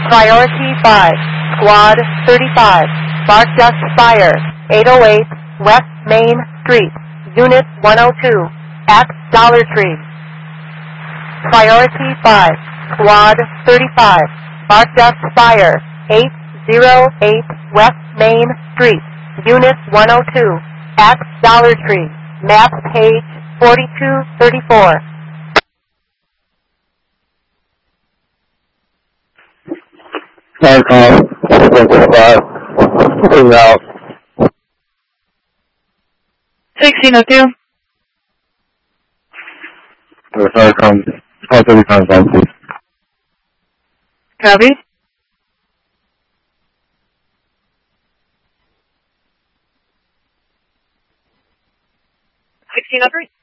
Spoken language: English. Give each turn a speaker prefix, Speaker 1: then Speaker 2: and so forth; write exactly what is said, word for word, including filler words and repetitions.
Speaker 1: Priority five, Squad thirty-five, Bark-Dust Fire, eight oh eight West Main Street, Unit one oh two, at Dollar Tree. Priority five, Squad thirty-five, Bark-Dust Fire, eight oh eight West Main Street, Unit one oh two, at Dollar Tree. Map page forty-two thirty-four.
Speaker 2: Narcom, five, out.
Speaker 3: sixteen oh two.
Speaker 2: Narcom, five thirty-five, please.
Speaker 3: Copy. sixteen oh three.